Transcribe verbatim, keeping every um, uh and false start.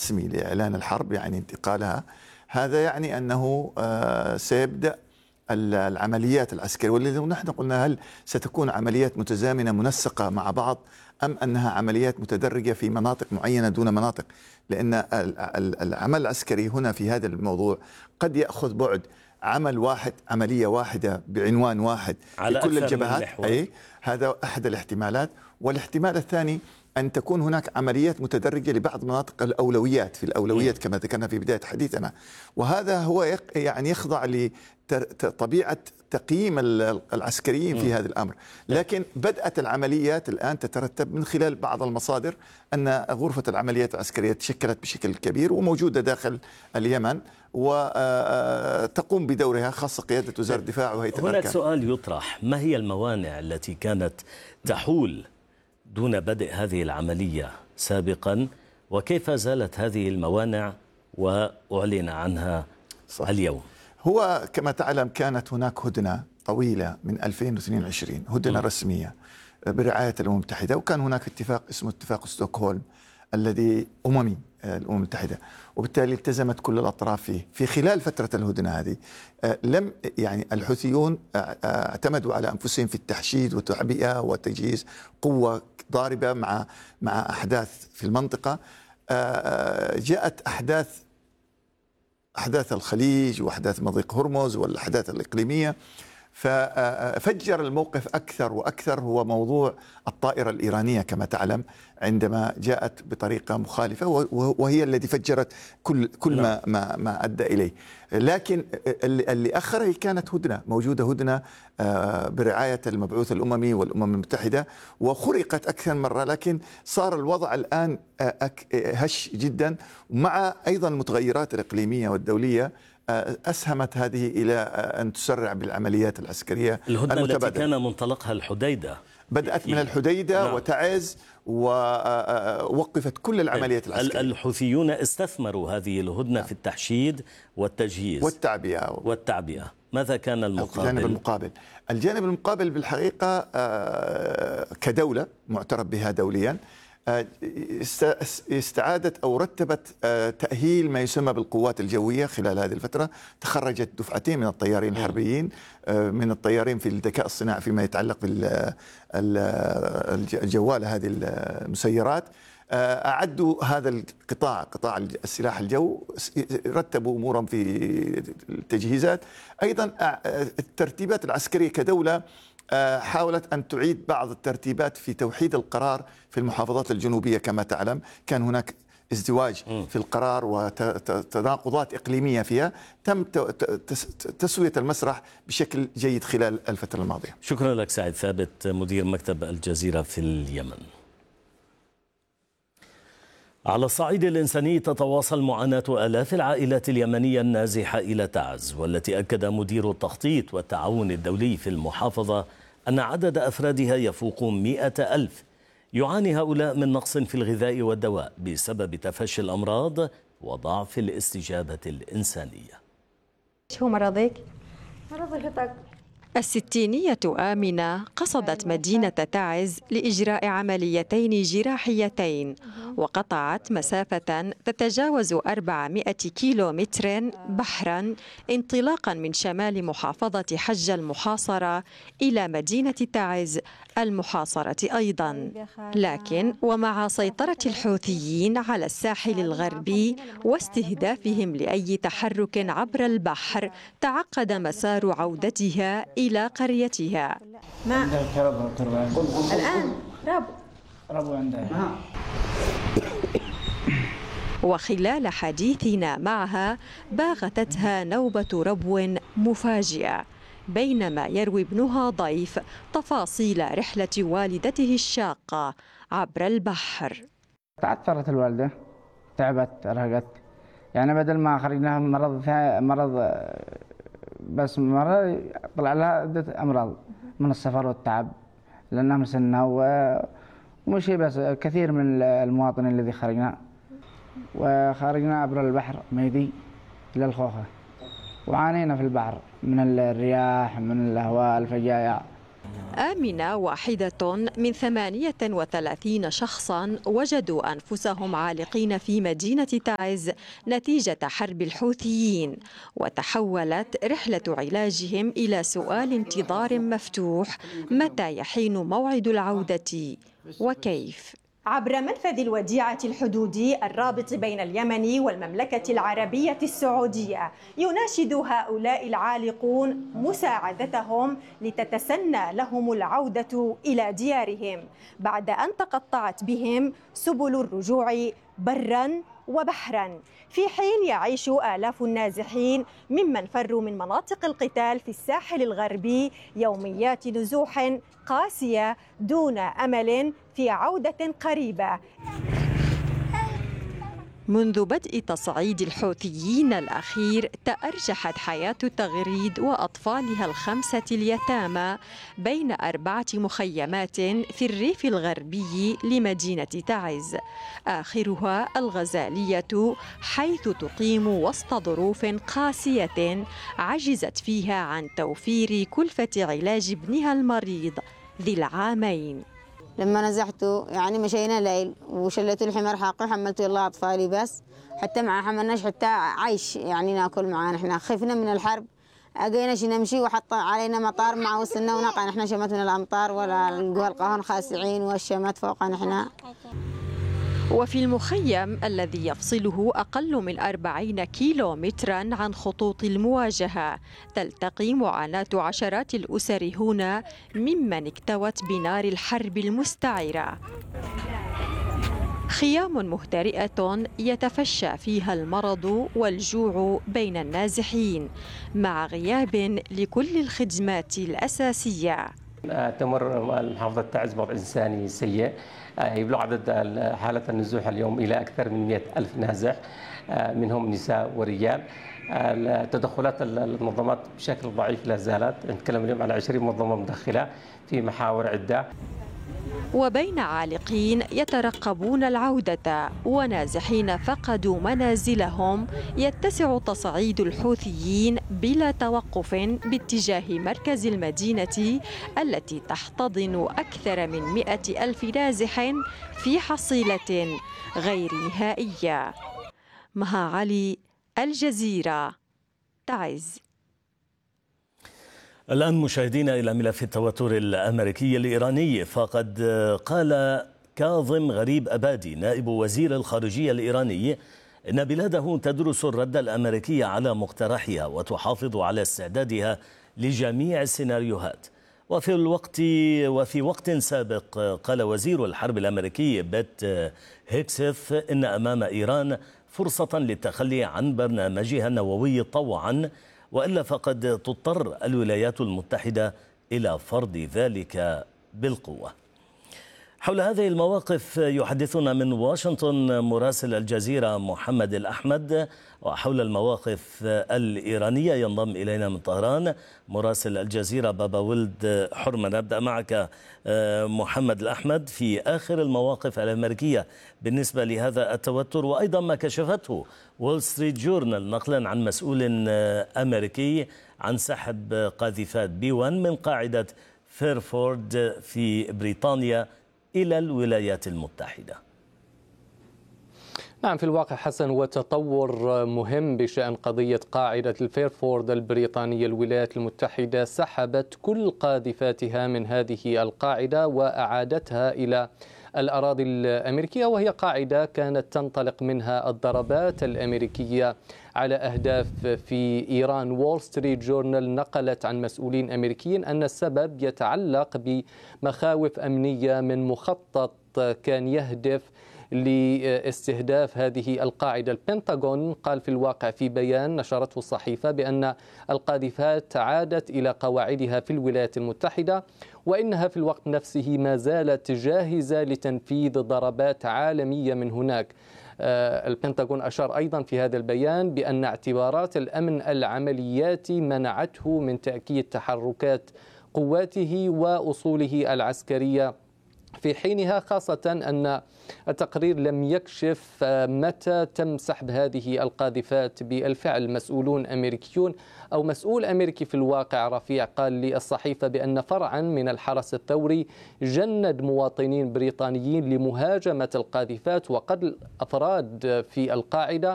الرسمي لإعلان الحرب يعني انتقالها، هذا يعني أنه سيبدأ العمليات العسكرية. والذي نحن قلنا هل ستكون عمليات متزامنة منسقة مع بعض أم أنها عمليات متدرجة في مناطق معينة دون مناطق، لأن العمل العسكري هنا في هذا الموضوع قد يأخذ بعد عمل واحد، عملية واحدة بعنوان واحد على في كل الجبهات. أي هذا أحد الاحتمالات. والاحتمال الثاني أن تكون هناك عمليات متدرجة لبعض مناطق الأولويات في الأولويات كما ذكرنا في بداية حديثنا، وهذا هو يعني يخضع لطبيعة تقييم العسكريين في هذا الأمر. لكن بدأت العمليات الآن تترتب من خلال بعض المصادر أن غرفة العمليات العسكرية تشكلت بشكل كبير وموجودة داخل اليمن وتقوم بدورها، خاصة قيادة وزارة الدفاع وهيئة الأركان. هناك سؤال يطرح: ما هي الموانع التي كانت تحول دون بدء هذه العملية سابقا، وكيف زالت هذه الموانع وأعلن عنها صح. اليوم؟ هو كما تعلم كانت هناك هدنة طويلة من ألفين واثنين وعشرين، هدنة م. رسمية برعاية الأمم المتحدة، وكان هناك اتفاق اسمه اتفاق ستوكهولم الذي أممي الأمم المتحدة، وبالتالي التزمت كل الأطراف فيه. في خلال فترة الهدنة هذه لم يعني الحوثيون اعتمدوا على أنفسهم في التحشيد والتعبئة وتجهيز قوة ضاربة مع مع أحداث في المنطقة. جاءت أحداث أحداث الخليج وأحداث مضيق هرمز والأحداث الإقليمية، ففجر الموقف أكثر وأكثر هو موضوع الطائرة الإيرانية كما تعلم، عندما جاءت بطريقة مخالفة وهي التي فجرت كل كل ما ما ما أدى إليه. لكن اللي أخره كانت هدنة موجودة، هدنة برعاية المبعوث الأممي والأمم المتحدة، وخرقت أكثر مرة، لكن صار الوضع الآن هش جدا، مع أيضا المتغيرات الإقليمية والدولية أسهمت هذه إلى أن تسرع بالعمليات العسكرية الهدنة التي كان منطلقها الحديدة. بدأت من الحديدة نعم. وتعز، ووقفت كل العمليات العسكرية. الحوثيون استثمروا هذه الهدنة نعم. في التحشيد والتجهيز والتعبئة والتعبئة. ماذا كان المقابل؟ الجانب المقابل الجانب المقابل بالحقيقة كدولة معترف بها دوليا استعادت أو رتبت تأهيل ما يسمى بالقوات الجوية. خلال هذه الفترة تخرجت دفعتين من الطيارين الحربيين، من الطيارين في الذكاء الصناعي فيما يتعلق بالجوالة هذه المسيرات. أعدوا هذا القطاع، قطاع السلاح الجو، رتبوا أمورهم في التجهيزات. أيضا الترتيبات العسكرية كدولة حاولت أن تعيد بعض الترتيبات في توحيد القرار في المحافظات الجنوبية. كما تعلم كان هناك ازدواج في القرار وتناقضات إقليمية فيها، تم تسوية المسرح بشكل جيد خلال الفترة الماضية. شكرا لك سعيد ثابت، مدير مكتب الجزيرة في اليمن. على الصعيد الإنساني تتواصل معاناة آلاف العائلات اليمنية النازحة إلى تعز، والتي أكد مدير التخطيط والتعاون الدولي في المحافظة أن عدد أفرادها يفوق مئة ألف. يعاني هؤلاء من نقص في الغذاء والدواء بسبب تفشي الأمراض وضعف الاستجابة الإنسانية. شو مرضك؟ مرض الهطق. الستينية آمنة قصدت مدينة تعز لإجراء عمليتين جراحيتين، وقطعت مسافة تتجاوز أربعمئة كيلو متر بحرا انطلاقا من شمال محافظة حج المحاصرة إلى مدينة تعز المحاصرة أيضا. لكن ومع سيطرة الحوثيين على الساحل الغربي واستهدافهم لأي تحرك عبر البحر، تعقد مسار عودتها إلى قريتها. ما الآن رب رب عندها. وخلال حديثنا معها باغتتها نوبة ربو مفاجئة بينما يروي ابنها ضيف تفاصيل رحلة والدته الشاقة عبر البحر. تعثرت الوالدة، تعبت، رهقت، يعني بدل ما خرجناها من مرض مرض بس مرة طلع لها عدة أمراض من السفر والتعب لأنها مسنة، ومش بس كثير من المواطنين الذي خرجنا وخرجنا عبر البحر ميدي إلى الخوخة، وعانينا في البحر من الرياح، من الهواء، الفجايع، آمنة واحدة من ثمانية وثلاثين شخصاً وجدوا أنفسهم عالقين في مدينة تعز نتيجة حرب الحوثيين، وتحولت رحلة علاجهم إلى سؤال انتظار مفتوح: متى يحين موعد العودة وكيف؟ عبر منفذ الوديعة الحدودي الرابط بين اليمن والمملكة العربية السعودية، يناشد هؤلاء العالقون مساعدتهم لتتسنى لهم العودة إلى ديارهم بعد أن تقطعت بهم سبل الرجوع برا وبحرا، في حين يعيش آلاف النازحين ممن فروا من مناطق القتال في الساحل الغربي يوميات نزوح قاسية دون أمل في عودة قريبة. منذ بدء تصعيد الحوثيين الأخير تأرجحت حياة تغريد وأطفالها الخمسة اليتامى بين أربعة مخيمات في الريف الغربي لمدينة تعز، آخرها الغزالية، حيث تقيم وسط ظروف قاسية عجزت فيها عن توفير كلفة علاج ابنها المريض ذي العامين. لما نزحته يعني مشينا ليل وشلته الحمار حاقي وحملته يلا أطفالي بس، حتى مع حملناش حتى عيش يعني ناكل معانا، احنا خفنا من الحرب أجيناش نمشي وحط علينا مطار مع وصلنا ونقع نحن شمت من الأمطار ولا القوى القهن خاسعين والشمات فوقنا احنا. وفي المخيم الذي يفصله أقل من أربعين كيلو مترا عن خطوط المواجهة تلتقي معاناة عشرات الأسر هنا ممن اكتوت بنار الحرب المستعرة. خيام مهترئة يتفشى فيها المرض والجوع بين النازحين مع غياب لكل الخدمات الأساسية. تمر محافظة تعز بوضع إنساني سيء، يبلغ عدد حالة النزوح اليوم إلى أكثر من مئة ألف نازح، منهم نساء ورجال. تدخلات المنظمات بشكل ضعيف لا زالت، نتكلم اليوم على عشرين منظمة مدخلة في محاور عدة. وبين عالقين يترقبون العودة ونازحين فقدوا منازلهم، يتسع تصعيد الحوثيين بلا توقف باتجاه مركز المدينة التي تحتضن أكثر من مئة ألف نازح في حصيلة غير نهائية. مها علي، الجزيرة، تعز. الآن مشاهدينا إلى ملف التوتر الأمريكي الإيراني، فقد قال كاظم غريب أبادي نائب وزير الخارجية الإيراني إن بلاده تدرس الرد الأمريكي على مقترحها وتحافظ على استعدادها لجميع السيناريوهات. وفي الوقت وفي وقت سابق قال وزير الحرب الأمريكي بيت هيكسث إن أمام إيران فرصة للتخلي عن برنامجها النووي طوعا، وإلا فقد تضطر الولايات المتحدة إلى فرض ذلك بالقوة. حول هذه المواقف يحدثنا من واشنطن مراسل الجزيرة محمد الأحمد، وحول المواقف الإيرانية ينضم إلينا من طهران مراسل الجزيرة بابا ولد حرمة. نبدأ معك محمد الأحمد في آخر المواقف الأمريكية بالنسبة لهذا التوتر، وأيضا ما كشفته وول ستريت جورنال نقلا عن مسؤول أمريكي عن سحب قاذفات بي واحد من قاعدة فيرفورد في بريطانيا إلى الولايات المتحدة. نعم، في الواقع حسن وتطور مهم بشأن قضية قاعدة الفيرفورد البريطانية. الولايات المتحدة سحبت كل قاذفاتها من هذه القاعدة وأعادتها إلى الأراضي الأمريكية، وهي قاعدة كانت تنطلق منها الضربات الأمريكية على أهداف في إيران. وول ستريت جورنال نقلت عن مسؤولين أمريكيين أن السبب يتعلق بمخاوف أمنية من مخطط كان يهدف لاستهداف هذه القاعدة. البنتاغون قال في الواقع في بيان نشرته الصحيفة بأن القاذفات عادت إلى قواعدها في الولايات المتحدة، وإنها في الوقت نفسه ما زالت جاهزة لتنفيذ ضربات عالمية من هناك. البنتاغون أشار أيضا في هذا البيان بأن اعتبارات الأمن العملياتي منعته من تأكيد تحركات قواته وأصوله العسكرية في حينها، خاصة أن التقرير لم يكشف متى تم سحب هذه القاذفات بالفعل. مسؤولون أمريكيون أو مسؤول أمريكي في الواقع رفيع قال للصحيفة بأن فرعا من الحرس الثوري جند مواطنين بريطانيين لمهاجمة القاذفات، وقتل أفراد في القاعدة